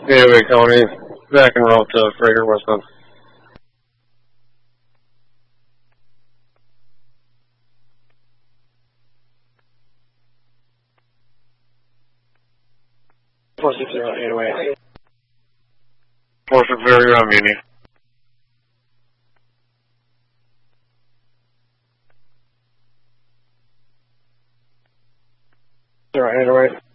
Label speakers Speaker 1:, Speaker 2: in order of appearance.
Speaker 1: Gateway County, back en route to Freighter westbound. Four six zero 808. 460, you're on Muni. Zero 808.